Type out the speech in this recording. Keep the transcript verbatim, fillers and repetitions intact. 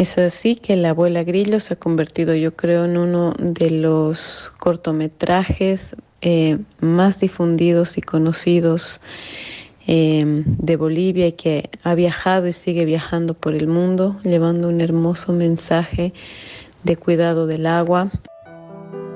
Es así que La Abuela Grillo se ha convertido, yo creo, en uno de los cortometrajes eh, más difundidos y conocidos eh, de Bolivia y que ha viajado y sigue viajando por el mundo, llevando un hermoso mensaje de cuidado del agua.